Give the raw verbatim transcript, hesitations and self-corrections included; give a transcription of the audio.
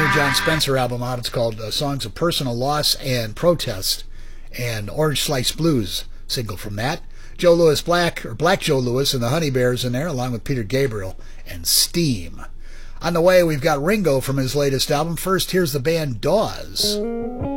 new John Spencer album out. It's called uh, Songs of Personal Loss and Protest, and Orange Slice Blues single from that. Joe Louis Black, or Black Joe Louis and the Honey Bears in there, along with Peter Gabriel and Steam. On the way, we've got Ringo from his latest album. First, here's the band Dawes.